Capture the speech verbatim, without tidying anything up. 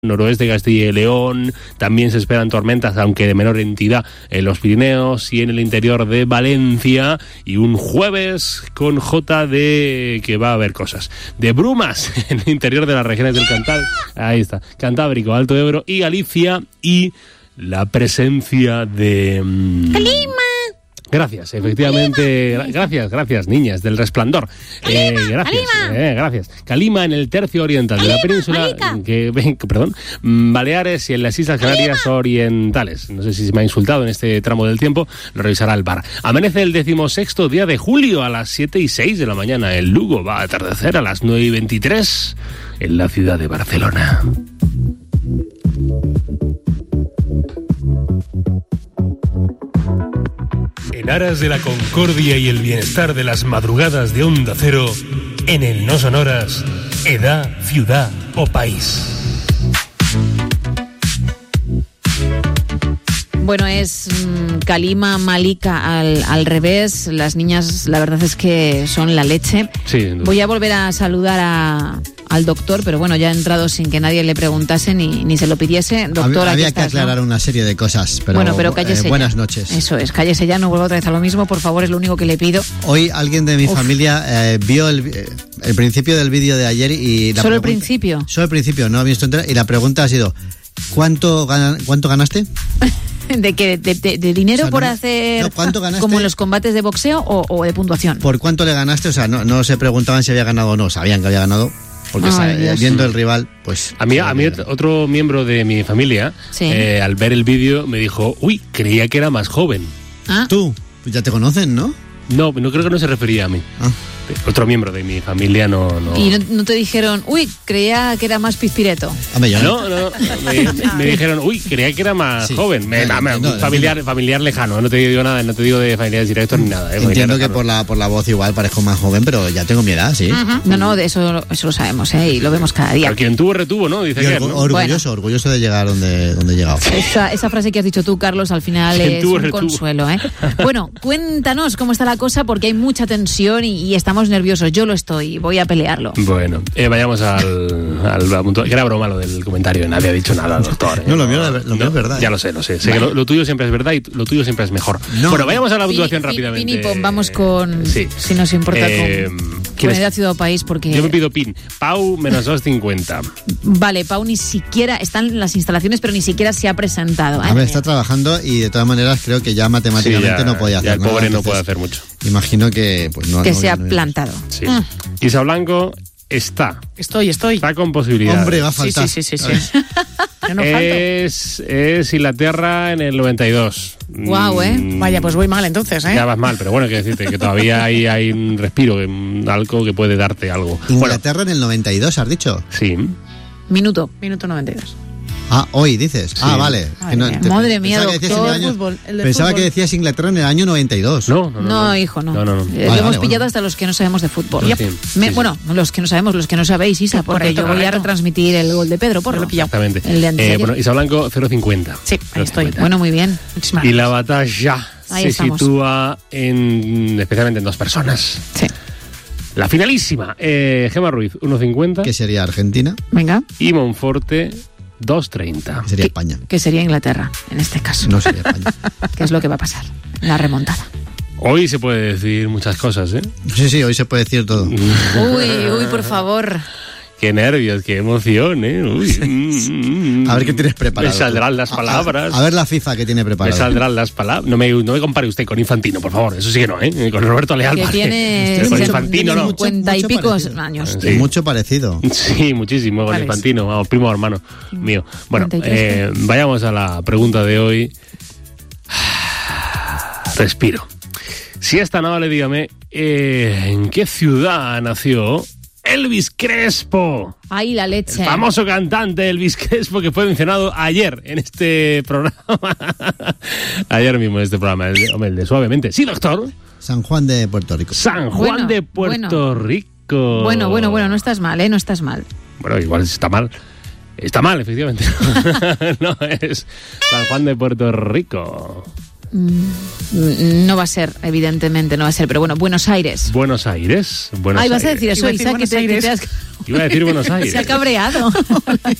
noroeste de Castilla y León, también se esperan tormentas, aunque de menor entidad, en los Pirineos y en el interior de Valencia, y un jueves con J de que va a haber cosas, de brumas en el interior de las regiones del Cantábrico, ahí está, Cantábrico, Alto Ebro y Galicia, y la presencia de... Um, ¡Calima! Gracias, efectivamente, Calima. gracias, gracias, niñas del Resplandor. Calima, eh, gracias, Calima. Eh, gracias. Calima en el tercio oriental Calima, de la península, que, perdón, Baleares y en las Islas Canarias Calima. Orientales. No sé si se me ha insultado en este tramo del tiempo, lo revisará el bar. Amanece el decimosexto día de julio a las siete y seis de la mañana. El Lugo va a atardecer a las nueve y veintitrés en la ciudad de Barcelona. En aras de la concordia y el bienestar de las madrugadas de Onda Cero, en el No Sonoras, edad, ciudad o país. Bueno, es mmm, Calima, Malika al, al revés. Las niñas, la verdad es que son la leche. Sí, Voy a volver a saludar a, al doctor, pero bueno, ya ha entrado sin que nadie le preguntase ni, ni se lo pidiese. Doctor, Había aquí que estás, aclarar, ¿no?, una serie de cosas, pero, bueno, pero cállese eh, buenas ya. noches. Eso es, cállese ya, no vuelva otra vez a lo mismo, por favor, es lo único que le pido. Hoy alguien de mi Uf. familia eh, vio el, eh, el principio del vídeo de ayer y... La ¿Solo el pregunta, principio? Solo el principio, no he visto entero, y la pregunta ha sido, ¿cuánto, gana, ¿cuánto ganaste? ¿De qué? ¿De, de, de dinero, o sea, por no, hacer no, ¿cuánto ganaste? como en los combates de boxeo o, o de puntuación? ¿Por cuánto le ganaste? O sea, no, no se preguntaban si había ganado o no, sabían que había ganado, porque Ay, sabe, Dios. viendo el rival, pues... A mí, a mí otro miembro de mi familia, Sí. eh, al ver el vídeo, me dijo, uy, creía que era más joven. ¿Ah? Tú, pues ya te conocen, ¿no? No, no creo que no se refería a mí. Ah. Otro miembro de mi familia no... no... Y no, no te dijeron, uy, creía que era más pizpireto. Hombre, yo No, no, no. Me, me dijeron, uy, creía que era más Sí, joven. Me, no, me, entiendo, familiar, entiendo. familiar lejano, no te digo nada, no te digo de familiares directos ni nada. Eh, Entiendo que lejano. por la, por la voz igual parezco más joven, pero ya tengo mi edad, sí. Uh-huh. No, no, de eso, eso lo sabemos, ¿eh? Y lo vemos cada día. Pero quien tuvo, retuvo, ¿no? Dice Y que, orgu- ¿no? orgulloso, Bueno. orgulloso de llegar donde, donde he llegado. Esa, esa frase que has dicho tú, Carlos, al final Quien es tuvo, un retuvo. consuelo, ¿eh? Bueno, cuéntanos cómo está la cosa, porque hay mucha tensión y, y estamos nerviosos. Yo lo estoy, voy a pelearlo. Bueno, eh, vayamos al, al, al punto. Que era broma lo del comentario, nadie ha dicho nada, doctor. ¿eh? No, lo mío, lo mío es verdad. Ya lo sé, lo sé. sé Vale. que lo, lo tuyo siempre es verdad y lo tuyo siempre es mejor. No. Bueno, vayamos a la puntuación Pini- rápidamente. Pini Pon, vamos con, Sí. si nos importa, Eh, con, con ¿quieres- edad, ciudad o país, porque... Yo me pido pin. Pau, menos dos cincuenta. Vale, Pau ni siquiera, están en las instalaciones, pero ni siquiera se ha presentado. ¿eh? A ver, está trabajando y de todas maneras creo que ya matemáticamente Sí, ya- no podía hacer ya el nada. pobre no entonces, puede hacer mucho. Imagino que pues no. que no- se ha no- plantado. Sí. Ah. Isa Blanco está. Estoy, estoy. Está con posibilidades. Hombre, va a Sí, faltar. sí, sí, sí, ¿sabes? sí. Yo no falto. Es, es Inglaterra en el noventa y dos. Guau, ¿eh? Mm, Vaya, pues voy mal entonces, ¿eh? Ya vas mal, pero bueno, quiero decirte que todavía hay, hay un respiro, un- algo que puede darte algo. Bueno, Inglaterra en el noventa y dos, has dicho. sí. Minuto. Minuto noventa y dos. Ah, hoy dices. Ah, vale. Madre mía. Madre mía, pensaba que decías doctor. en el año- Fútbol, el de pensaba fútbol. que decías Inglaterra en el año noventa y dos. No, no, no. No, no. hijo, no. No, no, no. Eh, Vale, lo hemos vale, pillado bueno. hasta los que no sabemos de fútbol. Yep. Me- Sí, sí, bueno, los que no sabemos, los que no sabéis, Isa, porque Correcto, yo voy a correcto. retransmitir el gol de Pedro, por Yo lo he pillado. Exactamente. El de antes de Eh, ayer. bueno, Isa Blanco, cero cincuenta. Sí, ahí estoy. Bueno, muy bien. Muchísimas Y la gracias. batalla Ahí se estamos. sitúa en, especialmente en dos personas. Sí. La finalísima, eh, Gemma Ruiz, uno cincuenta. Que sería Argentina, Venga, Y Monforte, dos treinta. que sería ¿Qué? España. que sería Inglaterra, en este caso. No sería España. ¿Qué es lo que va a pasar? La remontada. Hoy se puede decir muchas cosas, ¿eh? Sí, sí, hoy se puede decir todo. Uy, uy, por favor. Qué nervios, qué emoción, ¿eh? Uy, mm, mm, A ver qué tienes preparado. Me saldrán tú. las A- a- palabras. A, ver la FIFA que tiene Me preparado. saldrán las palabras. No me, no me compare usted con Infantino, por favor. Eso sí que no, ¿eh? Con Roberto Leal. Que vale. tiene Con mucho- Infantino, tiene no. mucho- cincuenta y mucho pico parecido. años. Sí. Mucho parecido. Sí, muchísimo, con ¿Cuál es? Infantino, vamos, primo hermano mío. Bueno, cuarenta y tres, eh, vayamos a la pregunta de hoy. Respiro. Si es tan amable, dígame, eh, ¿en qué ciudad nació Elvis Crespo? Ahí la leche. El famoso cantante Elvis Crespo, que fue mencionado ayer en este programa. Ayer mismo en este programa, el de, hombre, el de Suavemente. Sí, doctor. San Juan de Puerto Rico. San Juan Bueno, de Puerto bueno. Rico. Bueno, bueno, bueno, no estás mal, ¿eh? No estás mal. Bueno, igual está mal. Está mal, efectivamente. No es San Juan de Puerto Rico. Mm, No va a ser, evidentemente, no va a ser. Pero bueno, Buenos Aires. Buenos Aires. Buenos Ay, vas a Aires. decir eso, Iba a decir Isa, que Buenos te, que te Aires. has... Iba a decir Buenos Aires. Se ha cabreado.